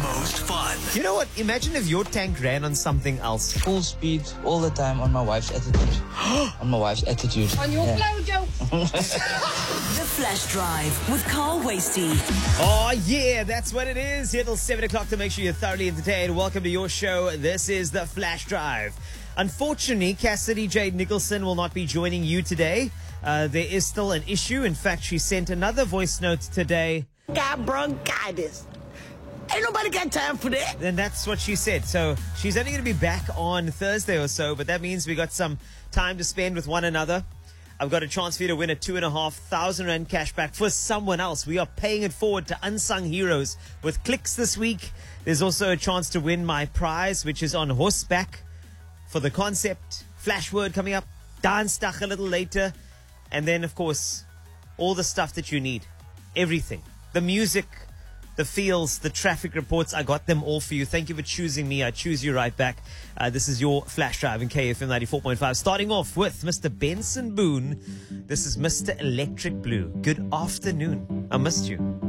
most fun. You know what? Imagine if your tank ran on something else. Full speed all the time on my wife's attitude. On my wife's attitude. On your blowjob. The Flash Drive with Carl Wasty. Oh, yeah, that's what it is. Here till 7 o'clock to make sure you're thoroughly entertained. Welcome to your show. This is The Flash Drive. Unfortunately, Cassidy Jade Nicholson will not be joining you today. There is still an issue. In fact, she sent another voice note today. Got bronchitis. Ain't nobody got time for that. And that's what she said. So she's only going to be back on Thursday or so, but that means we got some time to spend with one another. I've got a chance for you to win a 2,500 Rand cashback for someone else. We are paying it forward to Unsung Heroes with clicks this week. There's also a chance to win my prize, which is on horseback for the concept. Flash word coming up. Dance stuck a little later. And then, of course, all the stuff that you need. Everything. The music, the feels, the traffic reports. I got them all for you. Thank you for choosing me. I choose you right back. This is your Flash Drive in KFM 94.5. Starting off with Mr. Benson Boone. This is Mr. Electric Blue. Good afternoon. I missed you.